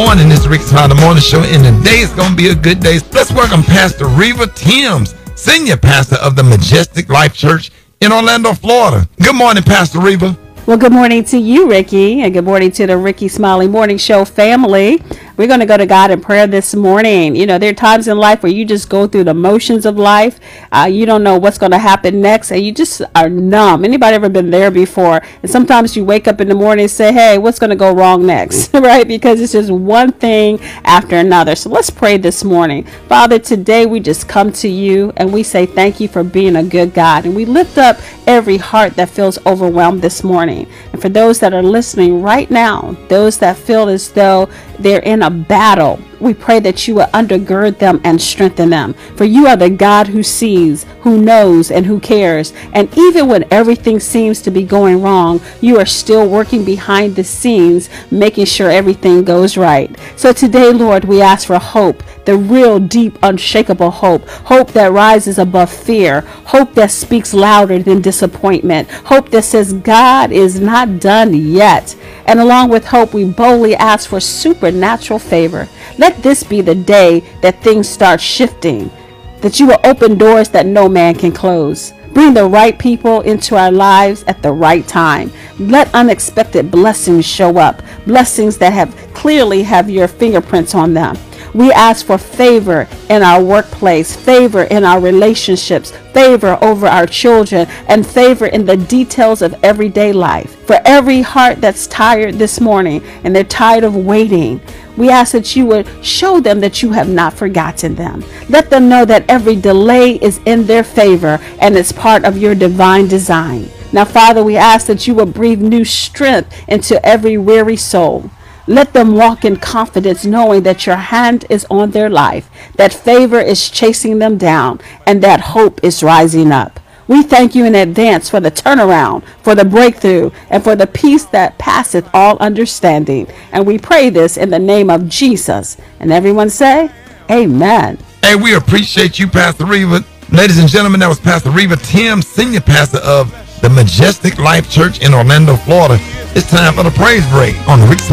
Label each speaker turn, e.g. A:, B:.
A: morning. This is Ricky Smiley Morning Show, and today is going to be a good day. Let's welcome Pastor Reva Timms, Senior Pastor of the Majestic Life Church in Orlando, Florida. Good morning, Pastor Reva.
B: Well, good morning to you, Ricky, and good morning to the Ricky Smiley Morning Show family. We're going to go to God in prayer this morning. You know, there are times in life where you just go through the motions of life. You don't know what's going to happen next, and you just are numb. Anybody ever been there before? And sometimes you wake up in the morning and say, hey, what's going to go wrong next? Right? Because it's just one thing after another. So let's pray this morning. Father, today we just come to you and we say thank you for being a good God. And we lift up every heart that feels overwhelmed this morning. And for those that are listening right now, those that feel as though they're in a battle, we pray that you will undergird them and strengthen them. For you are the God who sees, who knows, and who cares. And even when everything seems to be going wrong, you are still working behind the scenes, making sure everything goes right. So today, Lord, we ask for hope, the real, deep, unshakable hope. Hope that rises above fear. Hope that speaks louder than disappointment. Hope that says God is not done yet. And along with hope, we boldly ask for supernatural favor. Let this be the day that things start shifting, that you will open doors that no man can close. Bring the right people into our lives at the right time. Let unexpected blessings show up, blessings that clearly have your fingerprints on them. We ask for favor in our workplace, favor in our relationships, favor over our children, and favor in the details of everyday life. For every heart that's tired this morning and they're tired of waiting, we ask that you would show them that you have not forgotten them. Let them know that every delay is in their favor and it's part of your divine design. Now, Father, we ask that you will breathe new strength into every weary soul. Let them walk in confidence, knowing that your hand is on their life, that favor is chasing them down, and that hope is rising up. We thank you in advance for the turnaround, for the breakthrough, and for the peace that passeth all understanding. And we pray this in the name of Jesus. And everyone say, amen.
A: Hey, we appreciate you, Pastor Reva. Ladies and gentlemen, that was Pastor Reva Timms, Senior Pastor of the Majestic Life Church in Orlando, Florida. It's time for the praise break on the Rick